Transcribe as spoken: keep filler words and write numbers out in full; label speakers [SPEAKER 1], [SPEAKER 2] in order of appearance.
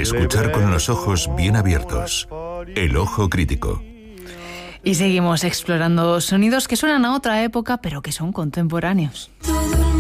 [SPEAKER 1] Escuchar con los ojos bien abiertos. El ojo crítico.
[SPEAKER 2] Y seguimos explorando sonidos que suenan a otra época, pero que son contemporáneos.